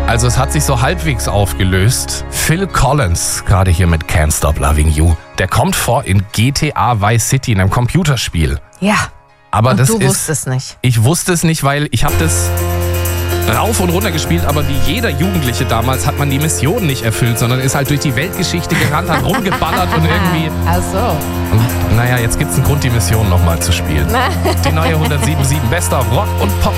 Also es hat sich so halbwegs aufgelöst. Phil Collins, gerade hier mit Can't Stop Loving You, der kommt vor in GTA Vice City, in einem Computerspiel. Ja, Aber und das du ist, wusstest es nicht. Ich wusste es nicht, weil ich habe das rauf und runter gespielt, aber wie jeder Jugendliche damals hat man die Mission nicht erfüllt, sondern ist halt durch die Weltgeschichte gerannt, hat rumgeballert und irgendwie... Ach so. Und naja, jetzt gibt's einen Grund, die Mission nochmal zu spielen. Die neue 107.7 bester Rock- und Pop